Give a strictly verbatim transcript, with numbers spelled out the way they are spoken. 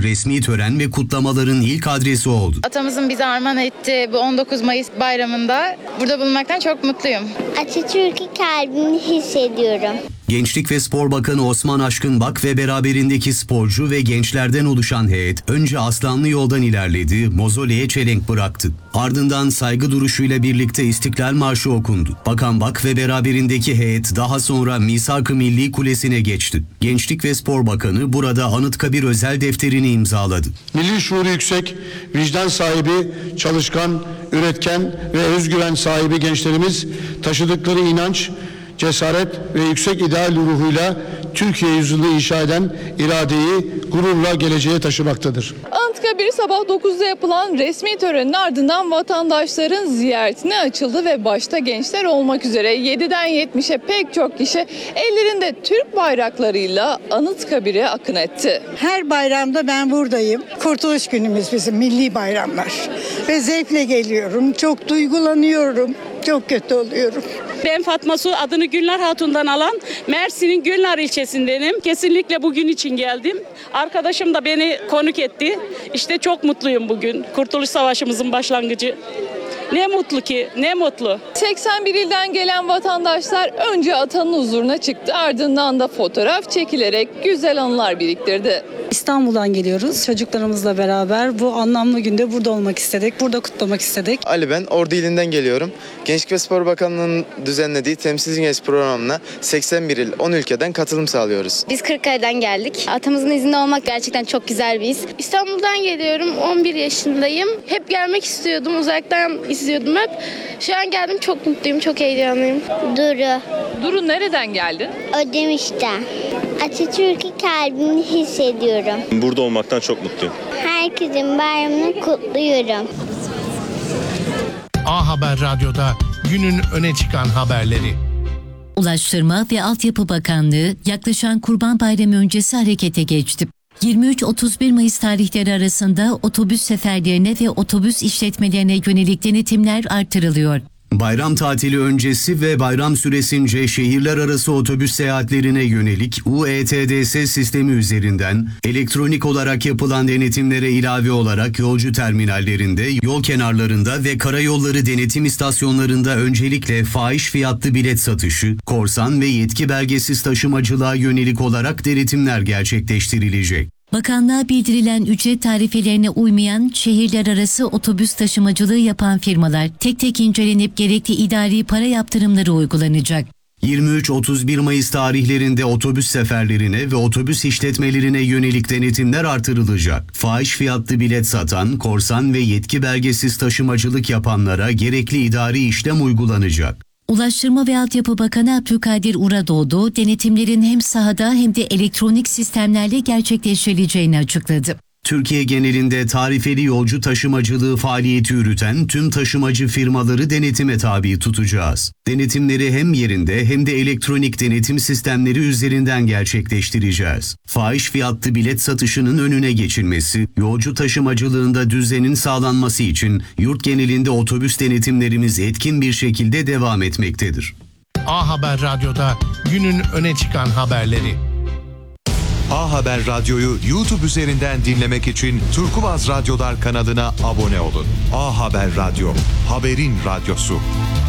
resmi tören ve kutlamaların ilk adresi oldu. Atamızın bize armağan ettiği bu on dokuz Mayıs bayramında burada bulunmaktan çok mutluyum. Atatürk'ün kalbini hissediyorum. Gençlik ve Spor Bakanı Osman Aşkınbak ve beraberindeki sporcu ve gençlerden oluşan heyet önce Aslanlı Yol'dan ilerledi, mozoleye çelenk bıraktı. Ardından saygı duruşuyla birlikte İstiklal Marşı okundu. Bakan Bak ve beraberindeki heyet daha sonra Misak-ı Milli Kulesi'ne geçti. Gençlik ve Spor Bakanı burada Anıtkabir özel defterini imzaladı. Milli şuuru yüksek, vicdan sahibi, çalışkan, üretken ve özgüven sahibi gençlerimiz taşıdıkları inanç, cesaret ve yüksek ideal ruhuyla Türkiye yüzyılı inşa eden iradeyi gururla geleceğe taşımaktadır. Anıtkabir sabah dokuzda yapılan resmi törenin ardından vatandaşların ziyaretine açıldı ve başta gençler olmak üzere yediden yetmişe pek çok kişi ellerinde Türk bayraklarıyla Anıtkabir'e akın etti. Her bayramda ben buradayım. Kurtuluş günümüz bizim milli bayramlar. Ve zevkle geliyorum. Çok duygulanıyorum. Çok kötü oluyorum. Ben Fatma Su, adını Gülnar Hatun'dan alan Mersin'in Gülnar ilçesindenim. Kesinlikle bugün için geldim. Arkadaşım da beni konuk etti. İşte çok mutluyum bugün. Kurtuluş Savaşımızın başlangıcı. Ne mutlu ki, ne mutlu. seksen bir ilden gelen vatandaşlar önce atanın huzuruna çıktı. Ardından da fotoğraf çekilerek güzel anılar biriktirdi. İstanbul'dan geliyoruz çocuklarımızla beraber. Bu anlamlı günde burada olmak istedik, burada kutlamak istedik. Ali ben Ordu ilinden geliyorum. Gençlik ve Spor Bakanlığı'nın düzenlediği Temsilci Genç programına seksen bir il, on ülkeden katılım sağlıyoruz. Biz Kırıkkale'den geldik. Atamızın izinde olmak gerçekten çok güzel bir his. İstanbul'dan geliyorum. on bir yaşındayım. Hep gelmek istiyordum. Uzaktan izliyordum hep. Şu an geldim, çok mutluyum, çok heyecanlıyım. Duru. Duru, nereden geldin? Ödemiş'ten. Atatürk'ün kalbini hissediyorum. Burada olmaktan çok mutluyum. Herkesin bayramını kutluyorum. A Haber Radyo'da günün öne çıkan haberleri. Ulaştırma ve Altyapı Bakanlığı yaklaşan Kurban Bayramı öncesi harekete geçti. yirmi üç otuz bir Mayıs tarihleri arasında otobüs seferlerine ve otobüs işletmelerine yönelik denetimler artırılıyor. Bayram tatili öncesi ve bayram süresince şehirler arası otobüs seyahatlerine yönelik U E T D S sistemi üzerinden elektronik olarak yapılan denetimlere ilave olarak yolcu terminallerinde, yol kenarlarında ve karayolları denetim istasyonlarında öncelikle fahiş fiyatlı bilet satışı, korsan ve yetki belgesiz taşımacılığa yönelik olarak denetimler gerçekleştirilecek. Bakanlığa bildirilen ücret tarifelerine uymayan şehirler arası otobüs taşımacılığı yapan firmalar tek tek incelenip gerekli idari para yaptırımları uygulanacak. yirmi üç otuz bir Mayıs tarihlerinde otobüs seferlerine ve otobüs işletmelerine yönelik denetimler artırılacak. Fahiş fiyatlı bilet satan, korsan ve yetki belgesiz taşımacılık yapanlara gerekli idari işlem uygulanacak. Ulaştırma ve Altyapı Bakanı Abdülkadir Uradoğdu, denetimlerin hem sahada hem de elektronik sistemlerle gerçekleştirileceğini açıkladı. Türkiye genelinde tarifeli yolcu taşımacılığı faaliyeti yürüten tüm taşımacı firmaları denetime tabi tutacağız. Denetimleri hem yerinde hem de elektronik denetim sistemleri üzerinden gerçekleştireceğiz. Fahiş fiyatlı bilet satışının önüne geçilmesi, yolcu taşımacılığında düzenin sağlanması için yurt genelinde otobüs denetimlerimiz etkin bir şekilde devam etmektedir. A Haber Radyo'da günün öne çıkan haberleri. A Haber Radyo'yu YouTube üzerinden dinlemek için Turkuaz Radyolar kanalına abone olun. A Haber Radyo, haberin radyosu.